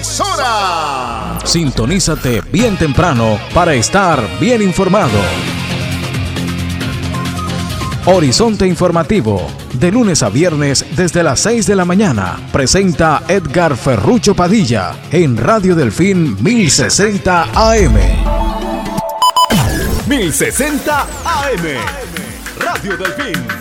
emisora. Sintonízate bien temprano para estar bien informado. Horizonte Informativo, de lunes a viernes desde las 6 de la mañana, presenta Edgar Ferrucho Padilla en Radio Delfín 1060 AM. 1060 AM. Radio Delfín.